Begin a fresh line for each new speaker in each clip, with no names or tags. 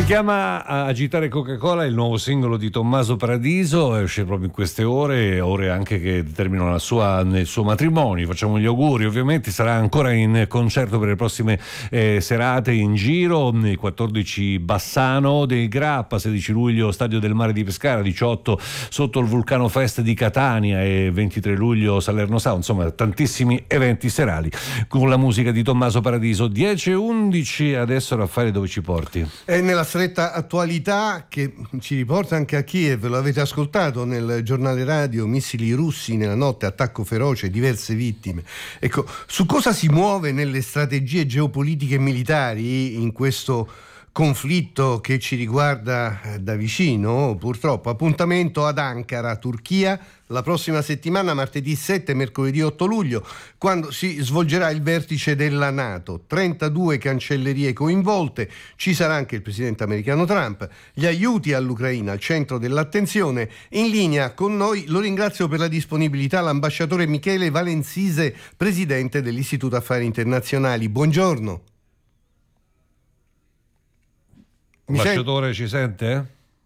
chiama Agitare Coca-Cola, il nuovo singolo di Tommaso Paradiso, esce proprio in queste ore anche che determinano il suo matrimonio. Facciamo gli auguri, ovviamente sarà ancora in concerto per le prossime serate in giro, il 14 Bassano dei Grappa, 16 luglio Stadio del Mare di Pescara, 18 sotto il Vulcano Fest di Catania e 23 luglio Salerno Sound, insomma tantissimi eventi serali con la musica di Tommaso Paradiso. 10:11, adesso Raffaele dove ci porti?
È nella stretta attualità che ci riporta anche a Kiev, lo avete ascoltato nel giornale radio, missili russi nella notte, attacco feroce, diverse vittime. Ecco, su cosa si muove nelle strategie geopolitiche e militari in questo conflitto che ci riguarda da vicino, purtroppo. Appuntamento ad Ankara, Turchia, la prossima settimana, martedì 7 e mercoledì 8 luglio, quando si svolgerà il vertice della NATO. 32 cancellerie coinvolte, ci sarà anche il presidente americano Trump, gli aiuti all'Ucraina al centro dell'attenzione. In linea con noi, lo ringrazio per la disponibilità, l'ambasciatore Michele Valenzise, presidente dell'Istituto Affari Internazionali. Buongiorno.
Ambasciatore, ci sente?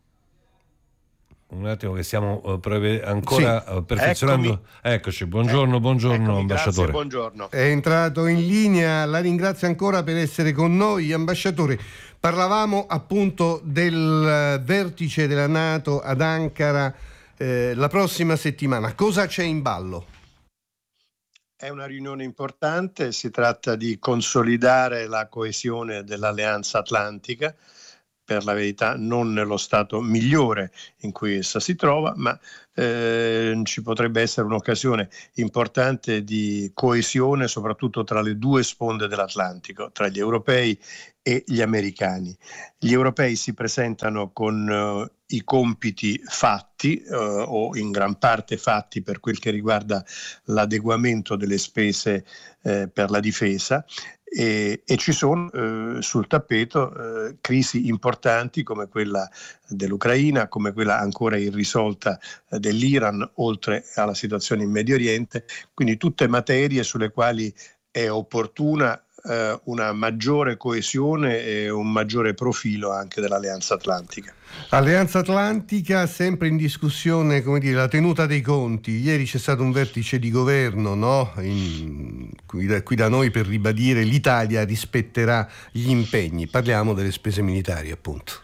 Un attimo che stiamo ancora perfezionando. Eccoci, buongiorno
Eccomi,
ambasciatore.
Grazie, buongiorno.
È entrato in linea, la ringrazio ancora per essere con noi. Ambasciatore, parlavamo appunto del vertice della NATO ad Ankara la prossima settimana. Cosa c'è in ballo?
È una riunione importante, si tratta di consolidare la coesione dell'Alleanza Atlantica, per la verità non nello stato migliore in cui essa si trova, ma ci potrebbe essere un'occasione importante di coesione soprattutto tra le due sponde dell'Atlantico, tra gli europei e gli americani. Gli europei si presentano con i compiti fatti o in gran parte fatti per quel che riguarda l'adeguamento delle spese per la difesa e ci sono sul tappeto crisi importanti come quella dell'Ucraina, come quella ancora irrisolta dell'Iran, oltre alla situazione in Medio Oriente, quindi tutte materie sulle quali è opportuna una maggiore coesione e un maggiore profilo anche dell'Alleanza Atlantica.
Alleanza Atlantica, sempre in discussione, come dire, la tenuta dei conti. Ieri c'è stato un vertice di governo, no? Qui da noi, per ribadire l'Italia rispetterà gli impegni. Parliamo delle spese militari, appunto.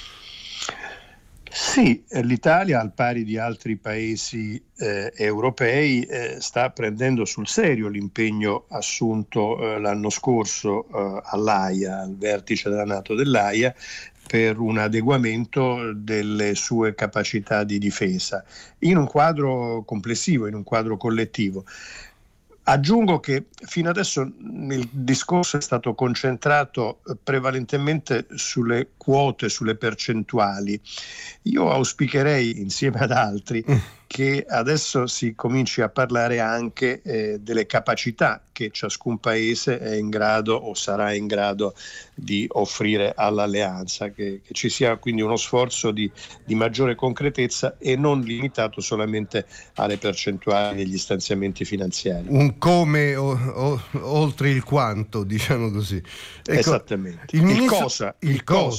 Sì, l'Italia, al pari di altri paesi europei, sta prendendo sul serio l'impegno assunto l'anno scorso all'Aia, al vertice della NATO dell'Aia, per un adeguamento delle sue capacità di difesa, in un quadro complessivo, in un quadro collettivo. Aggiungo che fino adesso il discorso è stato concentrato prevalentemente sulle quote, sulle percentuali. Io auspicherei, insieme ad altri, che adesso si cominci a parlare anche delle capacità che ciascun paese è in grado o sarà in grado di offrire all'alleanza, che ci sia quindi uno sforzo di maggiore concretezza e non limitato solamente alle percentuali e agli stanziamenti finanziari.
Un come oltre il quanto, diciamo così. Ecco,
esattamente.
Il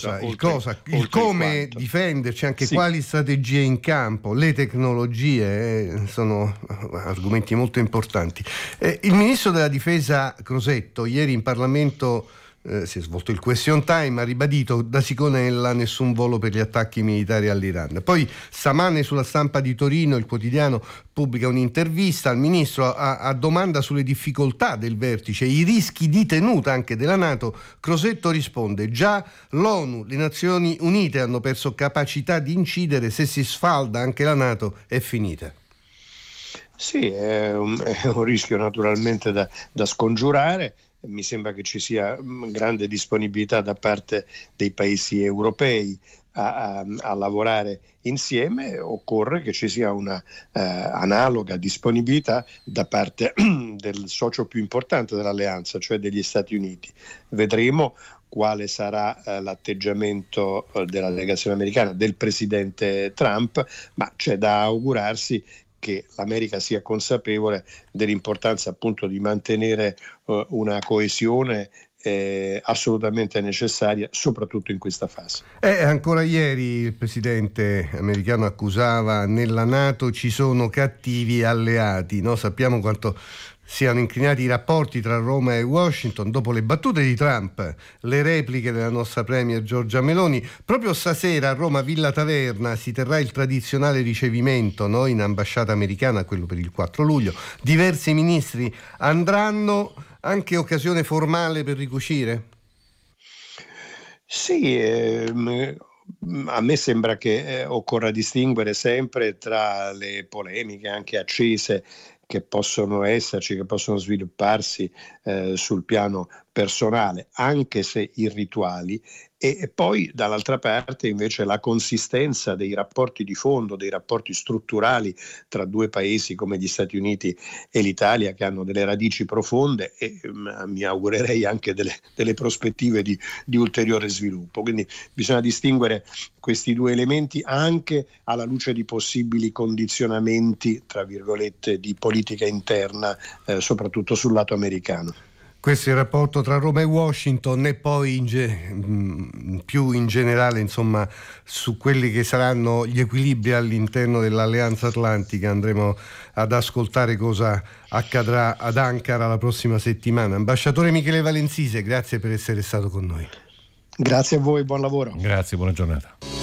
come difenderci, anche sì. Quali strategie in campo, le tecnologie sono argomenti molto importanti. Il ministro della Difesa Crosetto ieri in Parlamento si è svolto il question time, ha ribadito da Sigonella nessun volo per gli attacchi militari all'Iran. Poi stamane sulla Stampa di Torino il quotidiano pubblica un'intervista al ministro a domanda sulle difficoltà del vertice, i rischi di tenuta anche della NATO. Crosetto risponde: già l'ONU, le Nazioni Unite hanno perso capacità di incidere, se si sfalda anche la NATO è finita.
Sì, è un rischio naturalmente da scongiurare. Mi sembra che ci sia grande disponibilità da parte dei paesi europei a lavorare insieme. Occorre che ci sia una analoga disponibilità da parte del socio più importante dell'alleanza, cioè degli Stati Uniti. Vedremo quale sarà l'atteggiamento della delegazione americana, del presidente Trump, ma c'è da augurarsi che l'America sia consapevole dell'importanza appunto di mantenere una coesione assolutamente necessaria, soprattutto in questa fase.
Ancora ieri il presidente americano accusava nella NATO ci sono cattivi alleati, no? Sappiamo quanto siano inclinati i rapporti tra Roma e Washington dopo le battute di Trump, le repliche della nostra premier Giorgia Meloni. Proprio stasera a Roma Villa Taverna si terrà il tradizionale ricevimento, no? In ambasciata americana, quello per il 4 luglio. Diversi ministri andranno, anche occasione formale per ricucire?
Sì, a me sembra che occorra distinguere sempre tra le polemiche anche accese che possono esserci, che possono svilupparsi sul piano personale, anche se irrituali, e poi dall'altra parte invece la consistenza dei rapporti di fondo, dei rapporti strutturali tra due paesi come gli Stati Uniti e l'Italia, che hanno delle radici profonde e mi augurerei anche delle prospettive di ulteriore sviluppo. Quindi bisogna distinguere questi due elementi anche alla luce di possibili condizionamenti, tra virgolette, di politica interna, soprattutto sul lato americano.
Questo è il rapporto tra Roma e Washington, e poi più in generale, insomma, su quelli che saranno gli equilibri all'interno dell'Alleanza Atlantica. Andremo ad ascoltare cosa accadrà ad Ankara la prossima settimana. Ambasciatore Michele Valensise, grazie per essere stato con noi.
Grazie a voi, buon lavoro.
Grazie, buona giornata.